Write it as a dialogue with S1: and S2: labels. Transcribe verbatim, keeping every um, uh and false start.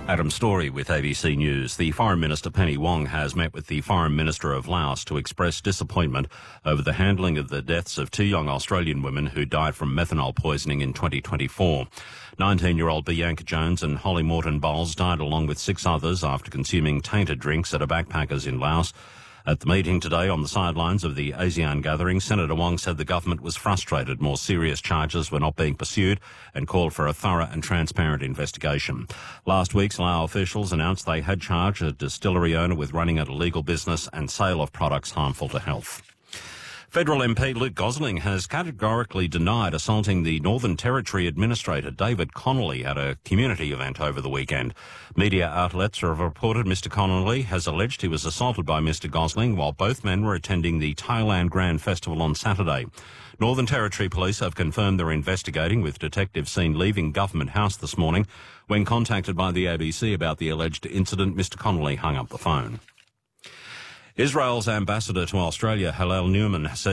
S1: Adam Story with A B C News. The Foreign Minister Penny Wong has met with the Foreign Minister of Laos to express disappointment over the handling of the deaths of two young Australian women who died from methanol poisoning in twenty twenty-four. nineteen-year-old Bianca Jones and Holly Morton Bowles died along with six others after consuming tainted drinks at a backpackers in Laos. At the meeting today on the sidelines of the ASEAN gathering, Senator Wong said the government was frustrated more serious charges were not being pursued and called for a thorough and transparent investigation. Last week, Lao officials announced they had charged a distillery owner with running an illegal business and sale of products harmful to health. Federal M P Luke Gosling has categorically denied assaulting the Northern Territory Administrator David Connolly at a community event over the weekend. Media outlets have reported Mister Connolly has alleged he was assaulted by Mister Gosling while both men were attending the Thailand Grand Festival on Saturday. Northern Territory Police have confirmed they're investigating, with detectives seen leaving Government House this morning. When contacted by the A B C about the alleged incident, Mister Connolly hung up the phone. Israel's ambassador to Australia, Hillel Newman, says